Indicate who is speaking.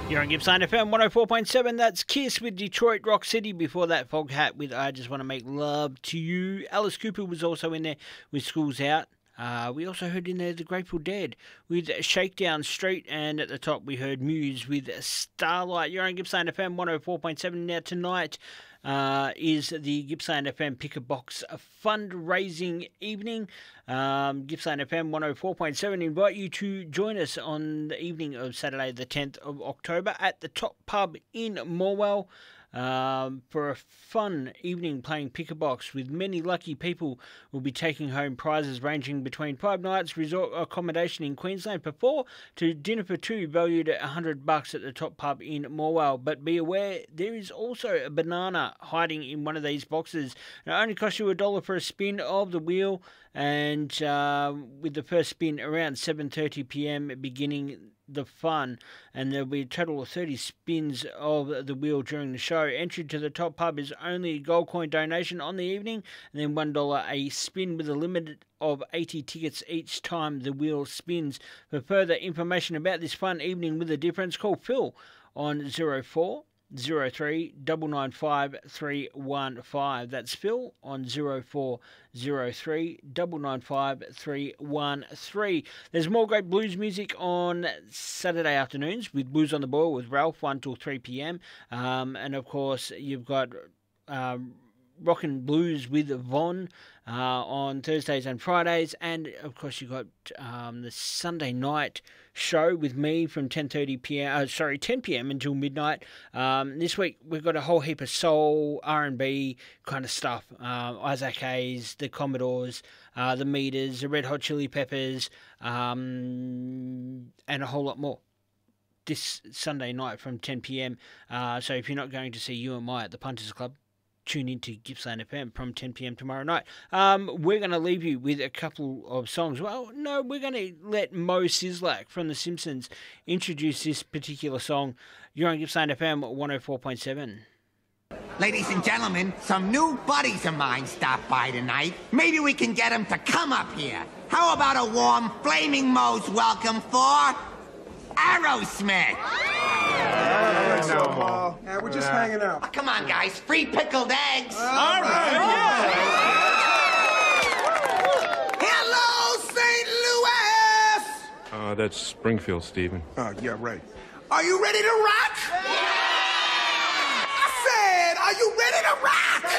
Speaker 1: You're on Gippsland FM 104.7. That's Kiss with Detroit Rock City. Before that, Foghat with I Just Want to Make Love to You. Alice Cooper was also in there with School's Out. We also heard in there the Grateful Dead with Shakedown Street. And at the top, we heard Muse with Starlight. You're on Gippsland FM 104.7. Now, tonight is the Gippsland FM Pick a Box fundraising evening. Gippsland FM 104.7 invite you to join us on the evening of Saturday the 10th of October at the Top Pub in Morwell for a fun evening playing Pick a Box with many lucky people will be taking home prizes ranging between 5 nights resort accommodation in Queensland for 4 to dinner for 2 valued at $100 at the Top Pub in Morwell. But be aware there is also a banana hiding in one of these boxes. It only costs you $1 for a spin of the wheel, and with the first spin around 7:30 p.m. beginning the fun, and there'll be a total of 30 spins of the wheel during the show. Entry to the Top Pub is only a gold coin donation on the evening, and then $1 a spin with a limit of 80 tickets each time the wheel spins. For further information about this fun evening with a difference, call Phil on 04 03 995 315. That's Phil on 04 03 995 313. There's more great blues music on Saturday afternoons with Blues on the Boil with Ralph 1 till 3 p.m. And of course, you've got Rock and Blues with Von on Thursdays and Fridays, and of course you've got the Sunday night show with me from 10 p.m. until midnight. This week we've got a whole heap of soul, R&B kind of stuff. Isaac Hayes, the Commodores, the Meters, the Red Hot Chili Peppers, and a whole lot more this Sunday night from 10 p.m. So if you're not going to see You and I at the Punters Club, tune into Gippsland FM from 10 p.m. tomorrow night. We're going to leave you with a couple of songs. Well, no, we're going to let Mo Sislak from The Simpsons introduce this particular song. You're on Gippsland FM 104.7.
Speaker 2: Ladies and gentlemen, some new buddies of mine stopped by tonight. Maybe we can get them to come up here. How about a warm, flaming Mo's welcome for Aerosmith?
Speaker 3: We're just hanging out.
Speaker 2: Oh, come on, guys. Free pickled eggs.
Speaker 3: All right.
Speaker 2: Hello, St. Louis!
Speaker 4: That's Springfield, Stephen.
Speaker 3: Yeah, right.
Speaker 2: Are you ready to rock?